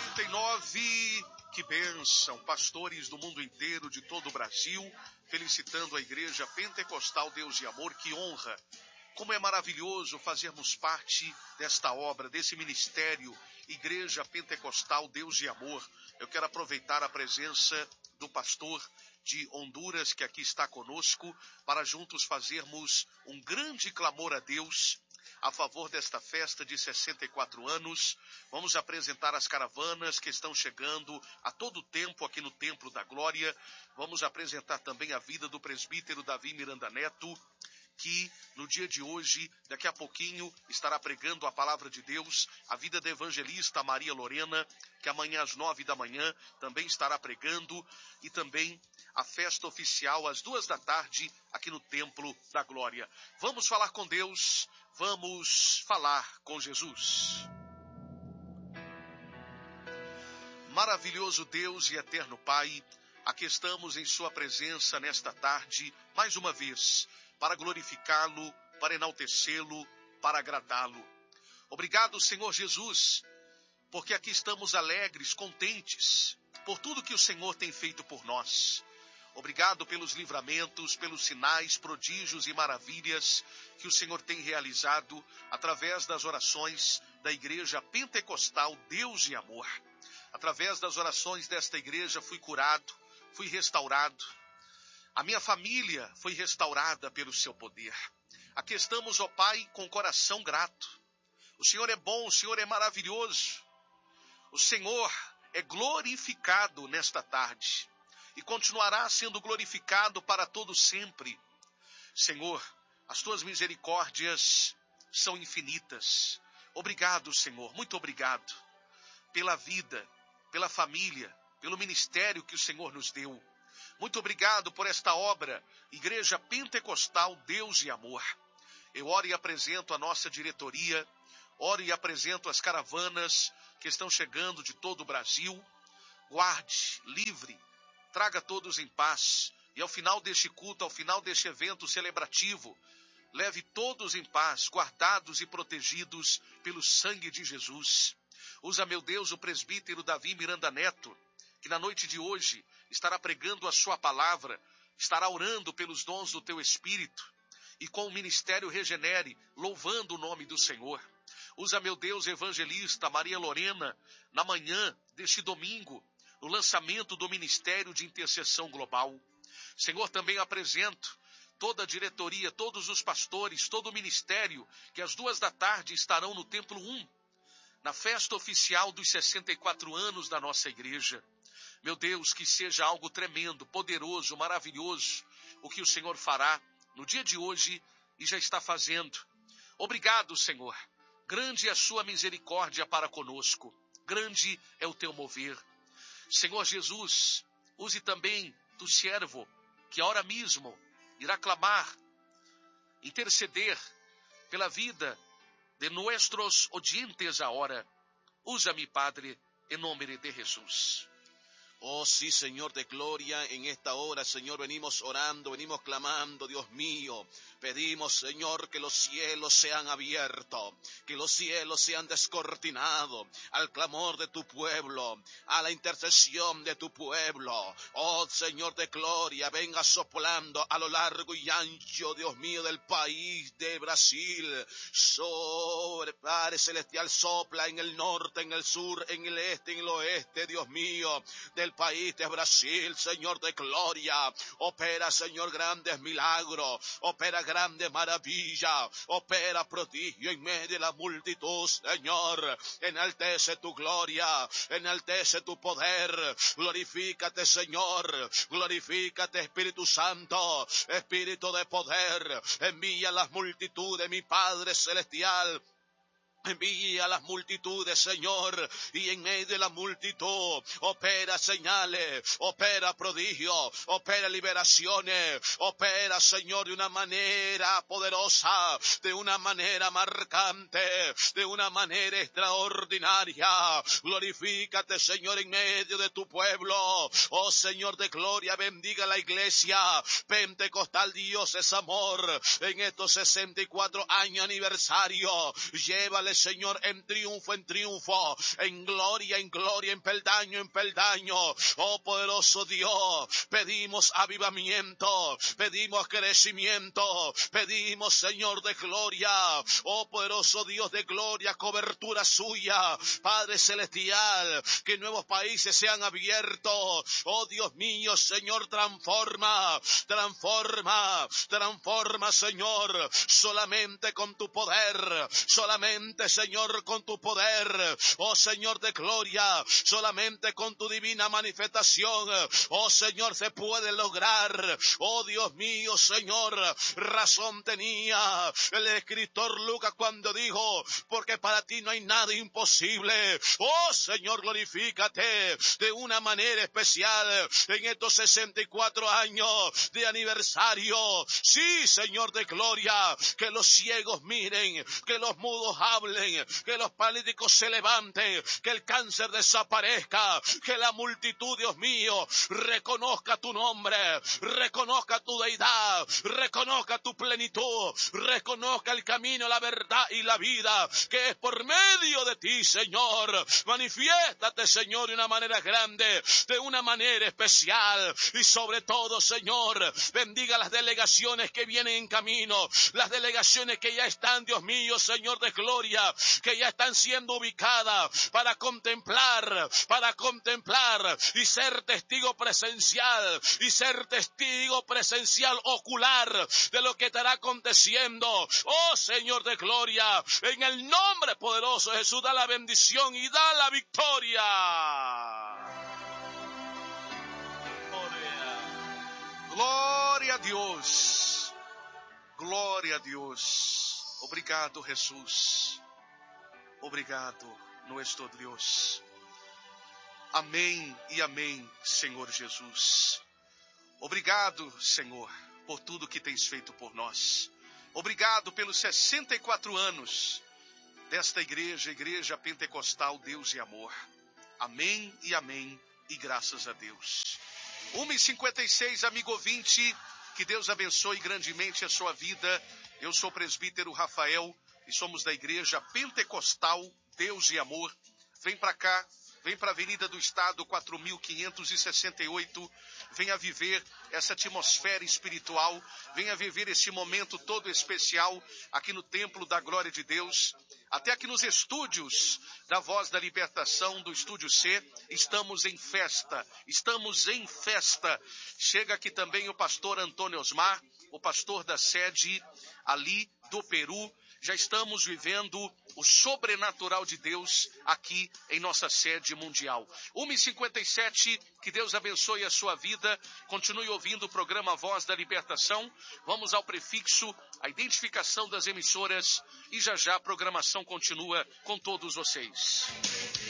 39, que bênção, pastores do mundo inteiro, de todo o Brasil, felicitando a Igreja Pentecostal Deus e Amor, que honra. Como é maravilhoso fazermos parte desta obra, desse ministério, Igreja Pentecostal Deus e Amor. Eu quero aproveitar a presença do pastor de Honduras, que aqui está conosco, para juntos fazermos um grande clamor a Deus a favor desta festa de 64 anos. Vamos apresentar as caravanas que estão chegando a todo tempo aqui no Templo da Glória. Vamos apresentar também a vida do presbítero Davi Miranda Neto, que no dia de hoje, daqui a pouquinho, estará pregando a palavra de Deus. A vida da evangelista Maria Lorena, que amanhã às 9 da manhã também estará pregando. E também a festa oficial às 2 da tarde aqui no Templo da Glória. Vamos falar com Deus, vamos falar com Jesus. Maravilhoso Deus e eterno Pai, aqui estamos em sua presença nesta tarde, mais uma vez, para glorificá-lo, para enaltecê-lo, para agradá-lo. Obrigado, Senhor Jesus, porque aqui estamos alegres, contentes, por tudo que o Senhor tem feito por nós. Obrigado pelos livramentos, pelos sinais, prodígios e maravilhas que o Senhor tem realizado através das orações da Igreja Pentecostal Deus e Amor. Através das orações desta igreja fui curado, fui restaurado. A minha família foi restaurada pelo seu poder. Aqui estamos, ó Pai, com coração grato. O Senhor é bom, o Senhor é maravilhoso. O Senhor é glorificado nesta tarde e continuará sendo glorificado para todo sempre. Senhor, as tuas misericórdias são infinitas. Obrigado, Senhor, muito obrigado pela vida, pela família, pelo ministério que o Senhor nos deu. Muito obrigado por esta obra, Igreja Pentecostal Deus e Amor. Eu oro e apresento a nossa diretoria, oro e apresento as caravanas que estão chegando de todo o Brasil. Guarde, livre, traga todos em paz. E ao final deste culto, ao final deste evento celebrativo, leve todos em paz, guardados e protegidos pelo sangue de Jesus. Usa, meu Deus, o presbítero Davi Miranda Neto, que na noite de hoje estará pregando a sua palavra, estará orando pelos dons do teu Espírito, e com o ministério Regenere, louvando o nome do Senhor. Usa, meu Deus, evangelista Maria Lorena, na manhã deste domingo, no lançamento do Ministério de Intercessão Global. Senhor, também apresento toda a diretoria, todos os pastores, todo o ministério, que às 2 da tarde estarão no Templo 1, na festa oficial dos 64 anos da nossa igreja. Meu Deus, que seja algo tremendo, poderoso, maravilhoso, o que o Senhor fará no dia de hoje e já está fazendo. Obrigado, Senhor. Grande é a sua misericórdia para conosco. Grande é o teu mover. Senhor Jesus, use também tu servo, que agora mesmo irá clamar, interceder pela vida de nuestros oyentes ahora. Usa-me, Padre, en nombre de Jesús. Oh sí, Señor de gloria, en esta hora, Señor, venimos orando, venimos clamando, Dios mío. Pedimos, Señor, que los cielos sean abiertos, que los cielos sean descortinados al clamor de tu pueblo, a la intercesión de tu pueblo. Oh, Señor de gloria, venga soplando a lo largo y ancho, Dios mío, del país de Brasil. Sobre, Padre Celestial, sopla en el norte, en el sur, en el este, en el oeste, Dios mío, del país de Brasil, Señor de gloria. Opera, Señor, grandes milagros, opera grandes maravillas, opera prodigio en medio de la multitud, Señor. Enaltece tu gloria, enaltece tu poder. Glorifícate, Señor, glorifícate, Espíritu Santo, Espíritu de poder. Envía las multitudes, mi Padre Celestial. Envía a las multitudes, Señor, y en medio de la multitud opera señales, opera prodigios, opera liberaciones, opera, Señor, de una manera poderosa, de una manera marcante, de una manera extraordinaria. Glorifícate, Señor, en medio de tu pueblo. Oh, Señor de gloria, bendiga la iglesia Pentecostal. Dios es amor. En estos 64 años aniversario, llévale dale, Señor, en triunfo, en gloria, en peldaño. Oh poderoso Dios, pedimos avivamiento, pedimos crecimiento, pedimos, Señor de gloria, oh poderoso Dios de gloria, cobertura suya, Padre celestial, que nuevos países sean abiertos. Oh Dios mío, Señor, transforma, Señor, solamente con tu poder, solamente, Señor, con tu poder, oh Señor de gloria, solamente con tu divina manifestación, oh Señor, se puede lograr. Oh Dios mío, Señor, razón tenía el escritor Lucas cuando dijo, porque para ti no hay nada imposible. Oh Señor, glorifícate de una manera especial en estos 64 años de aniversario. Sí, Señor de gloria, que los ciegos miren, que los mudos hablen, que los paralíticos se levanten, que el cáncer desaparezca, que la multitud, Dios mío, reconozca tu nombre, reconozca tu deidad, reconozca tu plenitud, reconozca el camino, la verdad y la vida, que es por medio de ti, Señor. Manifiéstate, Señor, de una manera grande, de una manera especial, y sobre todo, Señor, bendiga las delegaciones que vienen en camino, las delegaciones que ya están, Dios mío, Señor de gloria, que ya están siendo ubicadas para contemplar y ser testigo presencial, ocular de lo que estará aconteciendo. Oh Señor de gloria, en el nombre poderoso de Jesús, da la bendición y da la victoria. Glória a Deus. Glória a Deus. Obrigado, Jesus. Obrigado, nuestro Deus. Amém e amém, Senhor Jesus. Obrigado, Senhor, por tudo que tens feito por nós. Obrigado pelos 64 anos desta igreja, Igreja Pentecostal Deus e Amor. Amém e graças a Deus. 1h56, amigo ouvinte, que Deus abençoe grandemente a sua vida. Eu sou o presbítero Rafael e somos da Igreja Pentecostal Deus e Amor. Vem para cá, vem para a Avenida do Estado 4568, venha viver essa atmosfera espiritual, venha viver esse momento todo especial aqui no Templo da Glória de Deus. Até aqui nos estúdios da Voz da Libertação, do Estúdio C, estamos em festa. Chega aqui também o pastor Antônio Osmar, o pastor da sede ali do Peru. Já estamos vivendo o sobrenatural de Deus aqui em nossa sede mundial. 1h57, que Deus abençoe a sua vida. Continue ouvindo o programa Voz da Libertação. Vamos ao prefixo, a identificação das emissoras e já a programação continua com todos vocês.